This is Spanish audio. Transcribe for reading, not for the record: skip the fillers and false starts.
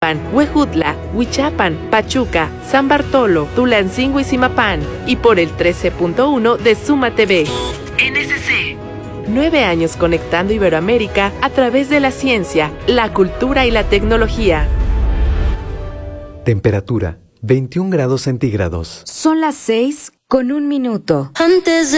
Tlalpan, Huejutla, Huichapan, Pachuca, San Bartolo, Tulancingo y Zimapán. Y por el 13.1 de Suma TV. NSC. 9 años conectando Iberoamérica a través de la ciencia, la cultura y la tecnología. Temperatura, 21 grados centígrados. Son las 6:01. Antes de